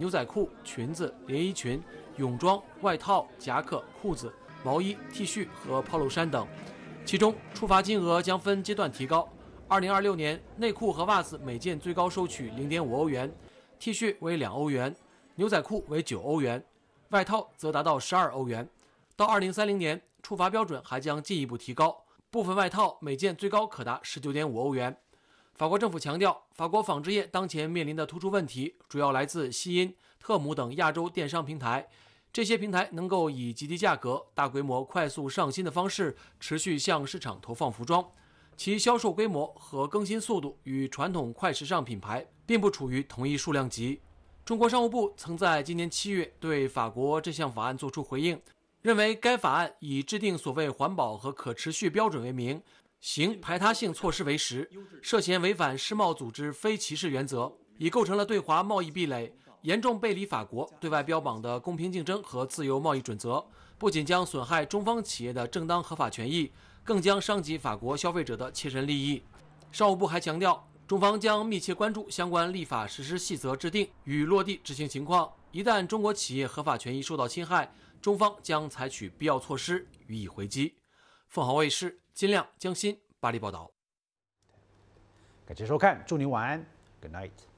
牛仔裤、裙子、连衣裙、泳装、外套、夹克、裤子、毛衣、T 恤和 Polo 衫等。其中，处罚金额将分阶段提高。2026年，内裤和袜子每件最高收取0.5欧元 ，T 恤为2欧元，牛仔裤为9欧元，外套则达到12欧元。到2030年，处罚标准还将进一步提高，部分外套每件最高可达19.5欧元。法国政府强调，法国纺织业当前面临的突出问题主要来自西因、特姆等亚洲电商平台。这些平台能够以极低价格、大规模、快速上新的方式持续向市场投放服装，其销售规模和更新速度与传统快时尚品牌并不处于同一数量级。中国商务部曾在今年7月对法国这项法案作出回应，认为该法案以制定所谓环保和可持续标准为名，行排他性措施为实，涉嫌违反世贸组织非歧视原则，已构成了对华贸易壁垒，严重背离法国对外标榜的公平竞争和自由贸易准则，不仅将损害中方企业的正当合法权益，更将伤及法国消费者的切身利益。商务部还强调，中方将密切关注相关立法实施细则制定与落地执行情况，一旦中国企业合法权益受到侵害，中方将采取必要措施予以回击。凤凰卫视金亮、江欣巴黎报道。 感谢收看，祝您晚安 ，Good night。